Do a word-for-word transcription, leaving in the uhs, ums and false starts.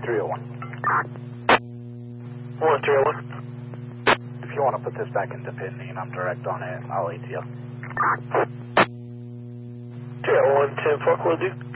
three oh one. one three oh one. If you want to put this back into Pitney and I'm direct on it, I'll A T L. three oh one, ten four, will do.